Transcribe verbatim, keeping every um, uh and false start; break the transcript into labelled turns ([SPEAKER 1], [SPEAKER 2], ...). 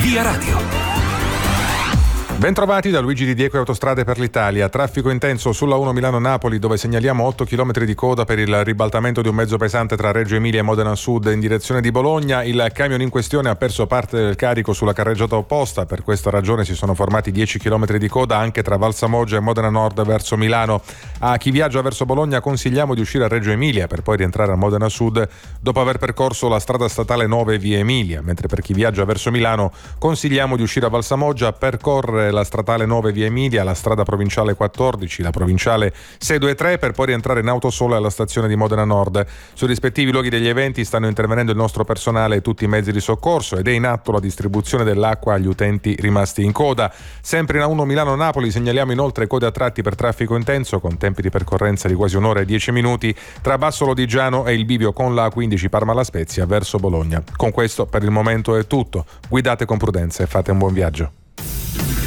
[SPEAKER 1] Via Radio.
[SPEAKER 2] Bentrovati da Luigi Di Diego e Autostrade per l'Italia. Traffico intenso sulla uno Milano-Napoli, dove segnaliamo otto chilometri di coda per il ribaltamento di un mezzo pesante tra Reggio Emilia e Modena Sud in direzione di Bologna. Il camion in questione ha perso parte del carico sulla carreggiata opposta. Per questa ragione si sono formati dieci chilometri di coda anche tra Valsamoggia e Modena Nord verso Milano. A chi viaggia verso Bologna consigliamo di uscire a Reggio Emilia per poi rientrare a Modena Sud dopo aver percorso la strada statale nove via Emilia, mentre per chi viaggia verso Milano consigliamo di uscire a Valsamoggia, percorrere la statale nove via Emilia, la strada provinciale quattordici, la provinciale sei due tre per poi rientrare in auto solo alla stazione di Modena Nord. Sui rispettivi luoghi degli eventi stanno intervenendo il nostro personale e tutti i mezzi di soccorso ed è in atto la distribuzione dell'acqua agli utenti rimasti in coda. Sempre in A uno Milano-Napoli segnaliamo inoltre code a tratti per traffico intenso con tempi di percorrenza di quasi un'ora e dieci minuti tra Basso Lodigiano e il bivio con la A quindici Parma-La Spezia verso Bologna. Con questo per il momento è tutto. Guidate con prudenza e fate un buon viaggio.